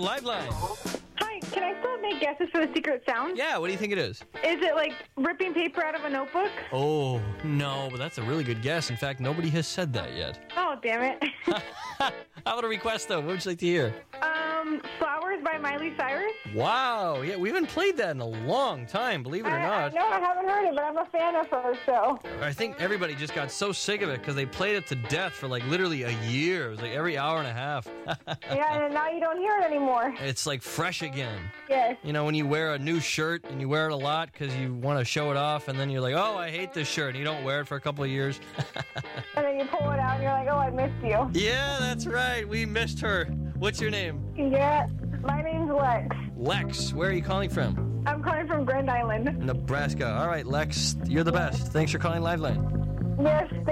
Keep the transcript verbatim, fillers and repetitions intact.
Liveline. Hi, can I still make guesses for the secret sound? Yeah, what do you think it is? Is it like ripping paper out of a notebook? Oh, no, but that's a really good guess. In fact, nobody has said that yet. Oh, damn it. How about a request, though? What would you like to hear? um, Flowers by Miley Cyrus? Wow, yeah, we haven't played that in a long time, believe it or I, not. I know I haven't heard it, but I'm a fan of her, so. I think everybody just got so sick of it because they played it to death for like literally a year. It was like every hour and a half. Yeah, and now you don't hear it anymore. It's like fresh again. Yes. You know, when you wear a new shirt and you wear it a lot because you want to show it off, and then you're like, oh, I hate this shirt, and you don't wear it for a couple of years. And then you pull it out and you're like, oh, I missed you. Yeah, that's right. We missed her. What's your name? Yeah, my name's Lex. Lex. Where are you calling from? I'm calling from Grand Island. Nebraska. All right, Lex, you're the best. Thanks for calling Liveline. Yes,